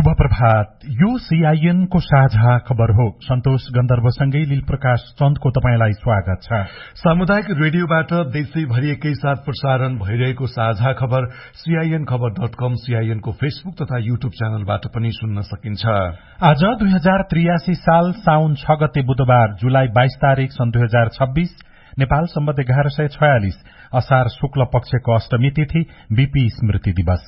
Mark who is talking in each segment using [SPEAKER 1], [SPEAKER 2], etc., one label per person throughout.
[SPEAKER 1] शुभ प्रभात। यो सीआईएन को साझा खबर हो। सन्तोष गन्धर्वसँगै लील प्रकाश चन्दको तपाईंलाई स्वागत छ।
[SPEAKER 2] सामुदायिक रेडियोबाट देशैभरि एकैसाथ प्रसारण भइरहेको साझा खबर सीआईएन खबर.com, सीआईएन को फेसबुक तथा यूट्यूब च्यानलबाट पनि सुन्न सकिन्छ।
[SPEAKER 1] आज 2083 साल साउन 6 गते बुधबार, जुलाई 22 तारिक सन् 2026, नेपाल सम्बत 1146, असार शुक्ल पक्षको अष्टमी तिथि, बीपी स्मृति दिवस।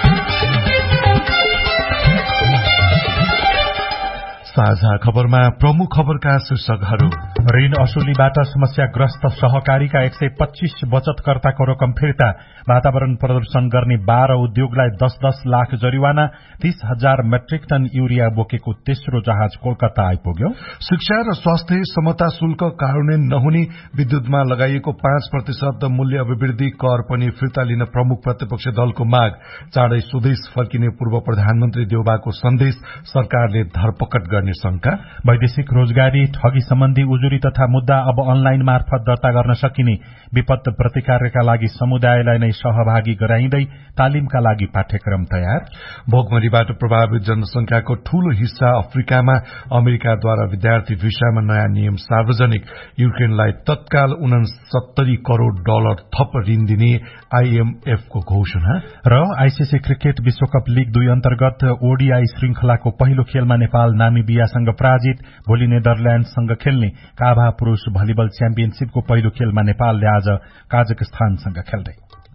[SPEAKER 2] साझा खबरमा प्रमुख खबरका शीर्षकहरू।
[SPEAKER 1] ऋण असुलीबाट समस्याग्रस्त सहकारीका 125 बचतकर्ताको रकम फिर्ता। वातावरण प्रदूषण गर्ने 12 उद्योगलाई 10-10 लाख जरिवाना। 30,000 मेट्रिक टन यूरिया बोकेको तेस्रो जहाज कोलकाता आइपुग्यो।
[SPEAKER 2] शिक्षा र स्वास्थ्य समता शुल्क कार्यान्वयन नहुने, विद्युतमा लगाइएको 5% मूल्य अभिवृद्धि कर पनि फिर्ता लिन प्रमुख प्रतिपक्ष दलको माग। चाँडै स्वदेश फर्किने पूर्व प्रधानमन्त्री देउबाको सन्देश, सरकारले धरपकड गर्ने शंका।
[SPEAKER 1] वैदेशिक रोजगारी, ठगी सम्बन्धी उजुरी तथा मुद्दा अब अनलाइन मार्फत दर्ता गर्न सकिने। विपद प्रतिकारका लागि समुदायलाई नै सहभागी गराइँदै तालिमका लागि पाठ्यक्रम तयार।
[SPEAKER 2] भोकमरीबाट प्रभावित जनसंख्याको ठूलो हिस्सा अफ्रिकामा, अमेरिकाद्वारा विद्यार्थी भिसामा नयाँ नियम सार्वजनिक। युक्रेनलाई तत्काल $69 करोड़ थप ऋण दिने आईएमएफ को घोषणा।
[SPEAKER 1] र आईसीसी क्रिकेट विश्वकप लीग 2 अन्तर्गत ओडीआई श्रृंखलाको पहिलो खेलमा नेपाल नामिबियासँग पराजित। भोलि नेदरल्याण्डसँग खेल्ने काभा पुरूष भलिबल च्याम्पियनशीपको पहिलो खेलमा नेपालले आज काजाखस्तानसँग खेल्दै।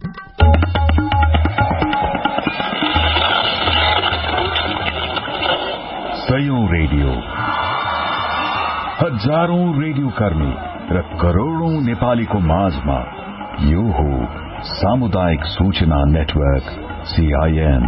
[SPEAKER 3] सयौं रेडियो, हजारौं रेडियो कर्मी र करोड़ौं नेपालीको माझमा यो हो सामुदायिक सूचना नेटवर्क सीआईएन।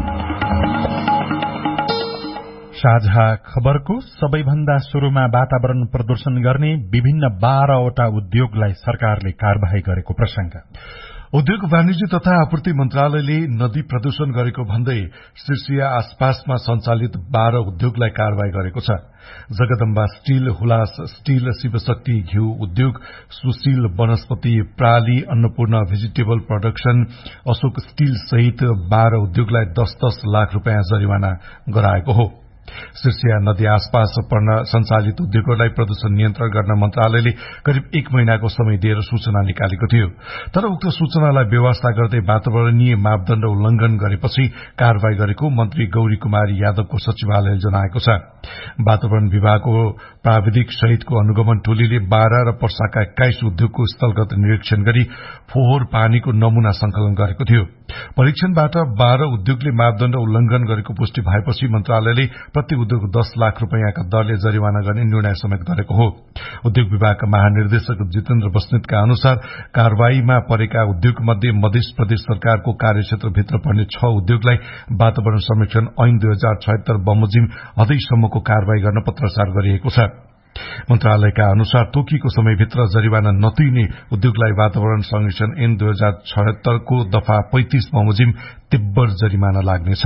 [SPEAKER 1] साझा खबरको सबैभन्दा शुरूमा वातावरण प्रदूषण गर्ने विभिन्न 12वटा उद्योगलाई सरकारले कार्यवाही गरेको प्रसंग।
[SPEAKER 2] उद्योग वाणिज्य तथा आपूर्ति मन्त्रालयले नदी प्रदूषण गरेको भन्दै शीर्षिया आसपासमा सञ्चालित 12 उद्योगलाई कार्यवाही गरेको छ। जगदम्बा स्टील, हुलास स्टील, शिवशक्ति घिउ उद्योग, सुशील वनस्पति प्राली, Annapurna vegetable production, Ashok steel सहित 12 उद्योगलाई 10-10 लाख रुपियाँ जरिवाना गराएको हो। शीर्षिया नदी आसपास सञ्चालित उद्योगहरूलाई प्रदूषण नियन्त्रण गर्न मन्त्रालयले करिब 1 महिनाको समय दिएर सूचना निकालेको थियो। तर उक्त सूचनालाई व्यवस्था गर्दै वातावरणीय मापदण्ड उल्लंघन गरेपछि कार्यवाही गरेको मन्त्री गौरी कुमारी यादवको सचिवालयले जनाएको छ। वातावरण विभागको प्राविधिक सहितको अनुगमन टोलीले 12 र पर्साका 21 उद्योगको स्थलगत निरीक्षण गरी फोहोर पानीको नमूना संकलन गरेको थियो। परीक्षणबाट 12 उद्योगले मापदण्ड उल्लंघन गरेको पुष्टि भएपछि मन्त्रालयले प्रति उद्योग 10 लाख रुपियाँका दरले जरिवाना गर्ने निर्णय समेत गरेको हो। उद्योग विभागका महानिर्देशक जितेन्द्र बस्नेतका अनुसार कार्यवाहीमा परेका उद्योग मध्ये मध्य प्रदेश सरकारको कार्यक्षेत्रभित्र पर्ने 6 उद्योगलाई वातावरण संरक्षण ऐन 2076 बमोजिम हदैसम्मको कार्यवाही गर्न पत्राचार गरिएको छ। मन्त्रालयका अनुसार तोकिएको समयभित्र जरिवाना नतिर्ने उद्योगलाई वातावरण संरक्षण ऐन 2076 को दफा 35 बमोजिम तिब्बर जरिमाना लाग्नेछ।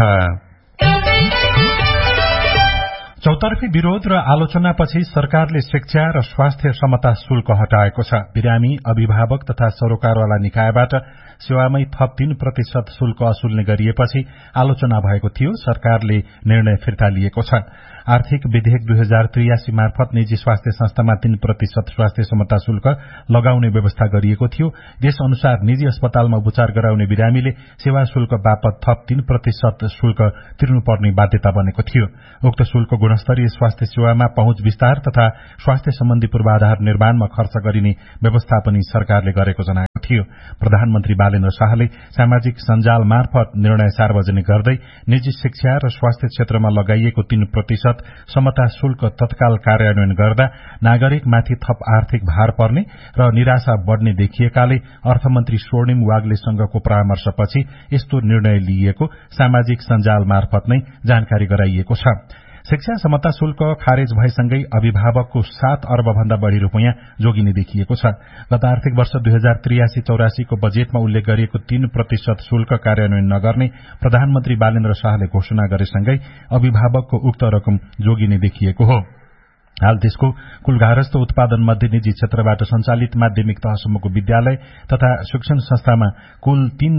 [SPEAKER 1] चौतर्फी विरोध र आलोचनापछि सरकारले शिक्षा र स्वास्थ्य समता शुल्क हटाएको छ। बिरामी, अभिभावक तथा सरोकारवाला निकायबाट सेवामै थप 3% शुल्क असुल्ने गरिएपछि आलोचना भएको थियो। सरकारले निर्णय फिर्ता लिएको छ। आर्थिक विधेयक 2083 मार्फत निजी स्वास्थ्य संस्थामा 3% स्वास्थ्य समता शुल्क लगाउने व्यवस्था गरिएको थियो। यस अनुसार निजी अस्पतालमा उपचार गराउने बिरामीले सेवा शुल्क बापत थप 3% शुल्क तिर्नुपर्ने बाध्यता बनेको थियो। उक्त शुल्क गुणस्तरीय स्वास्थ्य सेवामा पहुँच विस्तार तथा स्वास्थ्य सम्बन्धी पूर्वाधार निर्माणमा खर्च गरिने व्यवस्था पनि सरकारले गरेको जनाएको थियो। प्रधानमन्त्री बालेन्द्र शाहले सामाजिक सञ्जाल मार्फत निर्णय सार्वजनिक गर्दै निजी शिक्षा र स्वास्थ्य क्षेत्रमा लगाइएको 3% समता शुल्क तत्काल कार्यान्वयन गर्दा नागरिकमाथि थप आर्थिक भार पर्ने र निराशा बढ़ने देखिएकाले अर्थमन्त्री स्वर्णिम वाग्लेसँगको परामर्शपछि यस्तो निर्णय लिइएको सामाजिक सञ्जाल मार्फत नै जानकारी गराइएको छ। शिक्षा समता शुल्क खारेज भएसँगै अभिभावकको 7 अर्ब भन्दा बढ़ी रूपियाँ जोगिने देखिएको छ। गत आर्थिक वर्ष 2083-84 को बजेटमा उल्लेख गरिएको 3% शुल्क कार्यान्वयन नगर्ने प्रधानमन्त्री बालेन्द्र शाहले घोषणा गरेसँगै अभिभावकको उक्त रकम जोगिने देखिएको हो। हाल देशको कुल गार्हस्थ्य उत्पादन मध्ये निजी क्षेत्रबाट सञ्चालित माध्यमिक तहसम्मको विद्यालय तथा शिक्षण संस्थामा कुल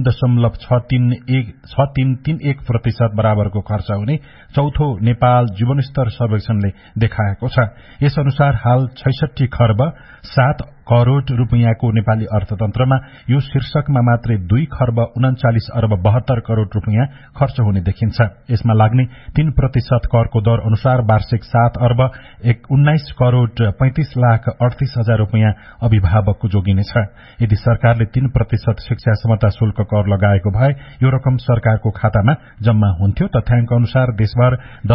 [SPEAKER 1] 3.631% बराबरको खर्च हुने चौथो नेपाल जीवनस्तर सर्वेक्षणले देखाएको छ। यस अनुसार हाल 66 खर्ब 7 करोड़ रूपियाँको नेपाली अर्थतन्त्रमा यो शीर्षकमा मात्रै 2 खर्ब 39 अर्ब 72 करोड़ रूपियाँ खर्च हुने देखिन्छ। यसमा लाग्ने 3% करको दर अनुसार वार्षिक 7 अर्ब 19 करोड़ 35 लाख 38 हजार रूपियाँ अभिभावकको जोगिनेछ। यदि सरकारले 3% शिक्षा क्षमता शुल्क कर लगाएको भए यो रकम सरकारको खातामा जम्मा हुन्थ्यो। तथ्याङ्क अनुसार देशभर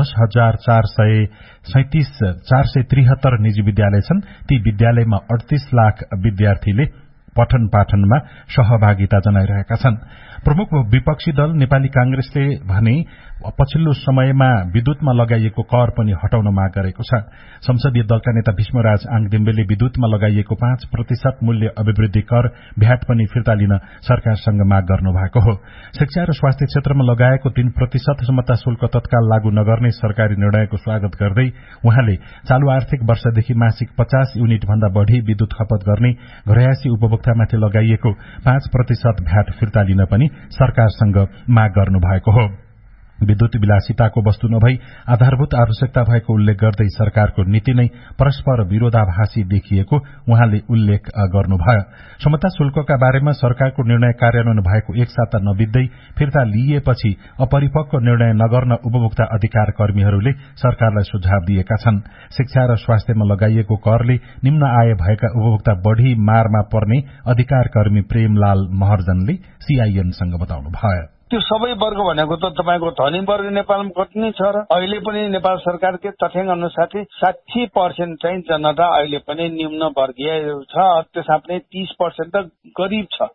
[SPEAKER 1] 10,473 निजी विद्यालय छन्। ती विद्यालयमा 38 लाख विद्यार्थीले पठन पाठनमा सहभागिता जनाइरहेका छन्। प्रमुख विपक्षी दल नेपाली कांग्रेसले भने पछिल्लो समयमा विद्युतमा लगाइएको कर पनि हटाउन माग गरेको छ। संसदीय दलका नेता भीष्मराज आङदेम्बेले विद्युतमा लगाइएको 5% मूल्य अभिवृद्धि कर भ्याट पनि फिर्ता लिन सरकारसँग माग गर्नुभएको हो। शिक्षा र स्वास्थ्य क्षेत्रमा लगाएको 3% क्षमता शुल्क तत्काल लागू नगर्ने सरकारी निर्णयको स्वागत गर्दै उहाँले चालू आर्थिक वर्षदेखि मासिक 50 युनिट भन्दा बढ़ी विद्युत खपत गर्ने घरयासी उपभोक्तामाथि लगाइएको 5% भ्याट फिर्ता लिन पनि सरकारसँग माग गर्नुभएको हो। विद्युत विलासिताको वस्तु नभई आधारभूत आवश्यकता भएको उल्लेख गर्दै सरकारको नीति नै परस्पर विरोधाभासी देखिएको उहाँले उल्लेख गर्नुभयो। क्षमता शुल्कका बारेमा सरकारको निर्णय कार्यान्वयन भएको 1 साता नबित्दै फिर्ता लिइएपछि अपरिपक्व निर्णय नगर्न उपभोक्ता अधिकार कर्मीहरूले सरकारलाई सुझाव दिएका छन्। शिक्षा र स्वास्थ्यमा लगाइएको करले निम्न आय भएका उपभोक्ता बढ़ी मारमा पर्ने अधिकार कर्मी प्रेमलाल महर्जनले सीआईएनसँग बताउनुभयो।
[SPEAKER 4] त्यो सबै वर्ग भनेको त तपाईको धनी वर्ग नेपालमा कति नै छ र अहिले पनि नेपाल सरकारको तथ्याङ्क अनुसार 60% चाहिँ जनता अहिले पनि निम्न वर्गीय छ। त्यसमा पनि 30% त गरिब छ।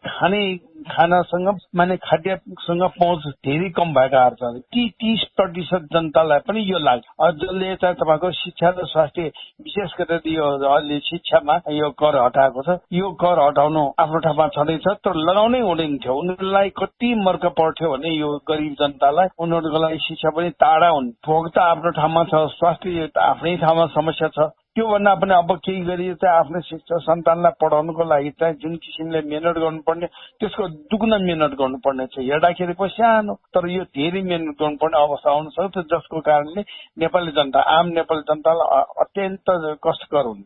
[SPEAKER 4] खानासँग माने खाद्यसँग पहुँच धेरै कम भएकाहरू छ। ती 30% जनतालाई पनि यो लाग्छ। जसले चाहिँ तपाईको शिक्षा र स्वास्थ्य विशेष गरेर यो अहिले शिक्षामा यो कर हटाएको छ। यो कर हटाउनु आफ्नो ठाउँमा छँदैछ तर लगाउनै हुँदैन थियो। उनीहरूलाई कति मर्क पर्थ्यो भने यो गरिब जनतालाई उनीहरूको लागि शिक्षा पनि टाढा हुन्। भोक्ता आफ्नो ठाउँमा छ, स्वास्थ्य आफ्नै ठाउँमा समस्या छ। त्यो भन्दा पनि अब केही गरी चाहिँ आफ्नो शिक्षा सन्तानलाई पढाउनको लागि चाहिँ जुन किसिमले मेहनत गर्नुपर्ने त्यसको दुगुना मेहनत गर्नुपर्ने छ। हेर्दाखेरि पो सानो तर यो धेरै मेहनत गर्नुपर्ने अवस्था आउन सक्छ जसको कारणले नेपाली जनता आम नेपाली जनतालाई अत्यन्त कष्टकर हुन्।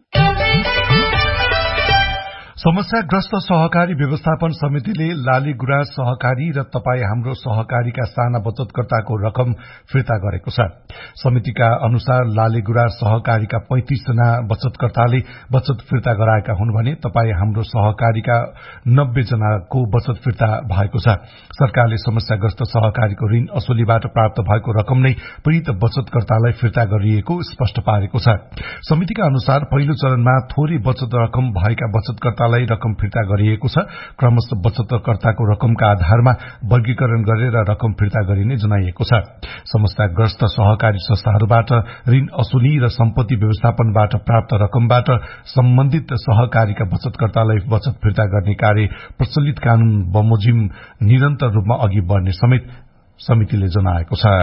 [SPEAKER 2] समस्याग्रस्त सहकारी व्यवस्थापन समितिले लालीगुराँस सहकारी र तपाईँ हाम्रो सहकारीका साना बचतकर्ताको रकम फिर्ता गरेको छ। समितिका अनुसार लालीगुराँस सहकारीका 35 जना बचतकर्ताले बचत फिर्ता गराएका हुन् भने तपाईँ हाम्रो सहकारीका 90 जनाको बचत फिर्ता भएको छ। सरकारले समस्याग्रस्त सहकारीको ऋण असुलीबाट प्राप्त भएको रकम नै पीड़ित बचतकर्तालाई फिर्ता गरिएको स्पष्ट पारेको छ। समितिका अनुसार पहिलो चरणमा थोरै बचत रकम भएका बचतकर्ता रकम फिर्ता गरिएको छ। क्रमशः बचतकर्ताको रकमका आधारमा वर्गीकरण गरेर रकम फिर्ता गरिने जनाइएको छ। समस्याग्रस्त सहकारी संस्थाहरूबाट ऋण असुली र सम्पत्ति व्यवस्थापनबाट प्राप्त रकमबाट सम्बन्धित सहकारीका बचतकर्तालाई बचत फिर्ता गर्ने कार्य प्रचलित कानून बमोजिम निरन्तर रूपमा अघि बढ्ने समेत समितिले जनाएको छ।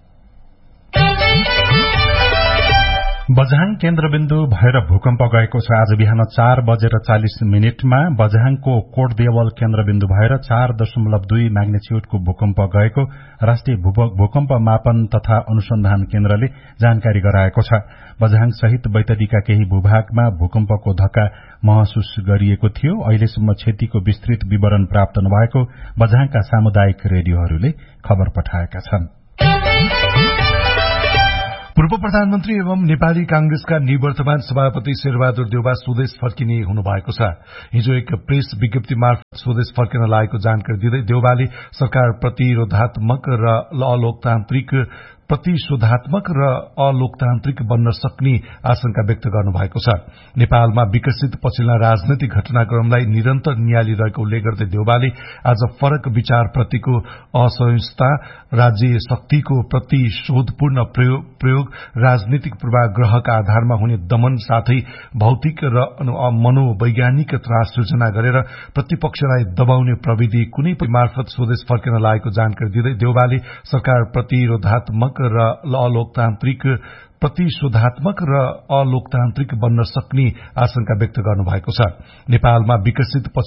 [SPEAKER 1] बझाङ केन्द्रबिन्दु भएर भूकम्प गएको छ। आज बिहान 4:40 बझाङको कोटदेवल केन्द्रबिन्दु भएर 4.2 म्याग्निच्युडको भूकम्प गएको राष्ट्रिय भूकम्प मापन तथा अनुसन्धान केन्द्रले जानकारी गराएको छ। बझाङ सहित बैतडीका केही भूभागमा भूकम्पको धक्का महसुस गरिएको थियो। अहिलेसम्म क्षतिको विस्तृत विवरण प्राप्त नभएको बझाङका सामुदायिक रेडियोहरूले खबर पठाएका छन्।
[SPEAKER 2] पूर्व प्रधानमन्त्री एवं नेपाली कांग्रेसका निवर्तमान सभापति शेरबहादुर देउवा स्वदेश फर्किने हुनुभएको छ। हिजो एक प्रेस विज्ञप्ति मार्फत स्वदेश फर्किन लागेको जानकारी दिँदै देउवाले सरकार प्रतिशोधात्मक र अलोकतान्त्रिक बन्न सक्ने आशंका व्यक्त गर्नुभएको छ। नेपालमा विकसित पछिल्ला राजनैतिक घटनाक्रमलाई निरन्तर नियालिरहेको उल्लेख गर्दै देउवाले आज फरक विचारप्रतिको असहिष्णुता, राज्य शक्तिको प्रतिशोधपूर्ण प्रयोग, राजनीतिक पूर्वाग्रहका आधारमा हुने दमन साथै भौतिक र मनोवैज्ञानिक त्रास सृजना गरेर प्रतिपक्षलाई दबाउने प्रविधि कुनै पनि मार्फत स्वदेश फर्किन लागेको जानकारी दिँदै देउवाले सरकार प्रतिरोधात्मक र अलोकतान्त्रिक प्रतिशोधात्मक र अलोकतान्त्रिक बन्न सक्ने आशंका व्यक्त गर्नुभएको छ। नेपालमा विकसित